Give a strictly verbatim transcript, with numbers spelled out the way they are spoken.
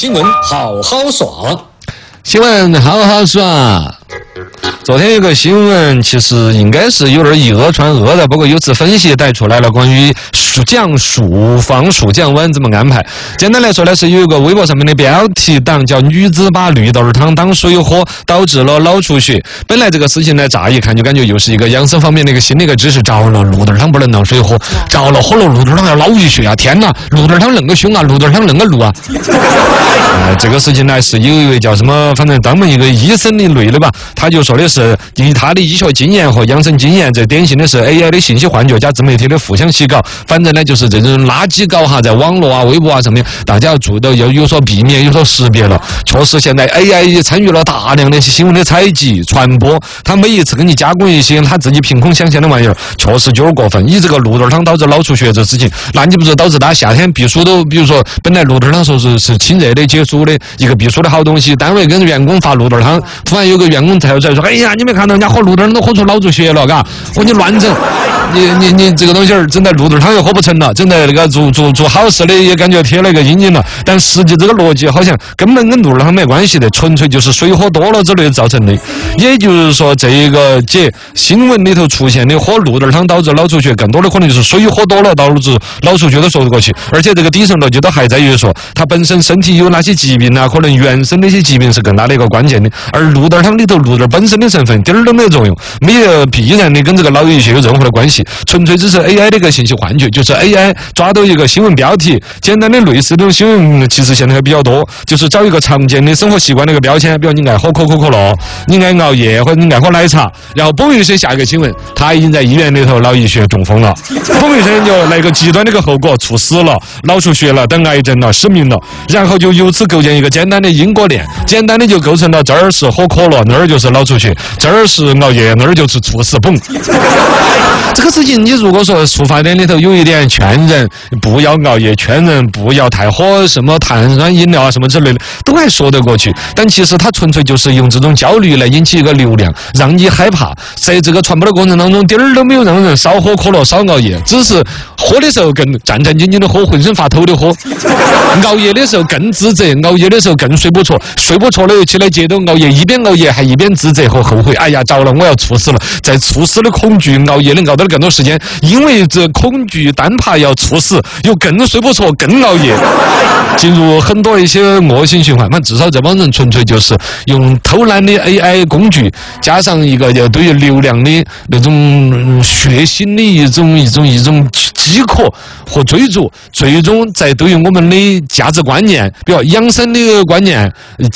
新闻好好爽， 新闻好好爽。昨天有个新闻，其实应该是有点以讹传讹的，不过有次分析带出来了，关于降暑防暑降温怎么安排。简单来说呢，是有一个微博上面的标题党叫女子把绿豆汤当水喝，导致了脑出血。本来这个事情呢，乍一看就感觉又是一个养生方面的一个新的一个知识，着了绿豆汤不能当水喝，着了喝了绿豆汤要脑溢血啊！天哪，绿豆汤恁个凶啊，绿豆汤恁个绿啊！呃，这个事情呢，是有一位叫什么，反正专门一个医生的类的吧，他就说的是以他的医学经验和养生经验，这典型的是 A I 的信息幻觉加自媒体的互相洗稿。反正呢，就是这种垃圾稿哈，在网络啊、微博啊上面，大家要做到要有所避免、有所识别了。确实，现在 A I 也参与了大量的新闻的采集、传播，他每一次给你加工一些他自己凭空想象的玩意儿，确实就是过分。以这个绿豆汤导致脑出血这事情，那你不是导致大家夏天避暑都，比如说本来绿豆汤说是是清热的、解暑的一个避暑的好东西，单位跟员工发绿豆汤，突然有个员工跳出来说：“哎呀，你没看到人家喝绿豆汤都喝出脑出血了，嘎！我你乱整，你你你这个东西儿整在绿豆汤又喝不成了，整在那个做做做好事的也感觉贴了一个阴影了。但实际这个逻辑好像根本跟绿豆汤没关系的，纯粹就是水喝多了之类造成的。也就是说，这一个节新闻里头出现的喝绿豆汤导致脑出血，更多的可能就是水喝多了导致脑出血都说得过去。而且这个底层逻辑都还在于说，他本身身体有哪些疾病啊，可能原生的一些疾病是更大的一个关键的。而绿豆汤里头绿豆本身的成分点儿都没有作用，没有必然的跟这个脑溢血有任何的关系，纯粹只是 A I 的一个信息幻觉，就是 A I 抓到一个新闻标题，简单的类似这种新闻其实现在还比较多，就是找一个常见的生活习惯的一个标签，比如你爱喝可口可乐，你爱熬夜或者你爱喝奶茶，然后嘣一声下一个新闻，他已经在医院里头脑溢血中风了，嘣一声就来个极端的一个后果，猝死了，脑出血了，得癌症了，失明了，然后就由此构建一个简单的因果链，简单的就构成了这儿是喝可乐，那儿就是脑出血，这儿是熬夜，那儿就是猝死，嘣。这个事情你如果说出发点里头有一点劝人不要熬夜，劝人不要太喝什么碳酸饮料啊什么之类的，都还说得过去。但其实它纯粹就是用这种焦虑来引起一个流量，让你害怕。在这个传播的过程当中，点儿都没有让人少喝可乐、少熬夜，只是喝的时候更战战兢兢的喝，浑身发抖的喝；熬夜的时候更自责，熬夜的时候更睡不着，睡不着了又起来接着熬夜，一边熬夜还一边自责和后悔。哎呀，着了，我要猝死了！在猝死的恐惧，熬夜能熬到更多时间，因为这恐惧单怕要猝死，又更睡不着，更熬夜，进入很多一些恶性循环。那至少这帮人纯粹就是用偷懒的 A I 工具，加上一个要对于流量的那种血腥的一种一种一种饥渴和追逐，最终在对于我们的价值观念，比如养生的观念、